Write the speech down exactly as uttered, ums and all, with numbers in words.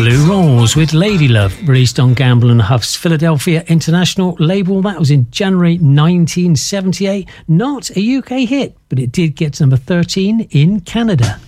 Lou Rawls with Lady Love, released on Gamble and Huff's Philadelphia International label. That was in January nineteen seventy-eight. Not a U K hit, but it did get to number thirteen in Canada.